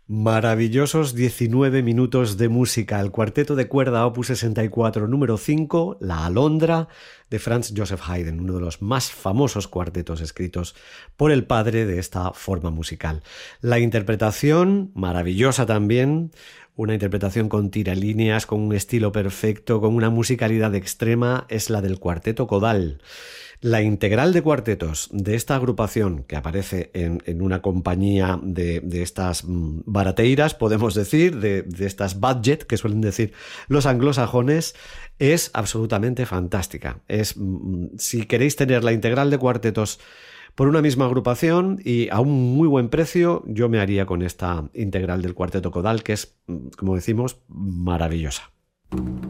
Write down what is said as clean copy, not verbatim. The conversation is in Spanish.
Maravillosos 19 minutos de música. El cuarteto de cuerda Opus 64 número 5, La Alondra, de Franz Joseph Haydn, uno de los más famosos cuartetos escritos por el padre de esta forma musical. La interpretación, maravillosa también, una interpretación con tiralíneas, con un estilo perfecto, con una musicalidad extrema, es la del Cuarteto Kodal. La integral de cuartetos de esta agrupación, que aparece en una compañía de estas barateiras, podemos decir, de estas budget, que suelen decir los anglosajones, es absolutamente fantástica. Si queréis tener la integral de cuartetos por una misma agrupación y a un muy buen precio, yo me haría con esta integral del Cuarteto Kodal, que es, como decimos, maravillosa.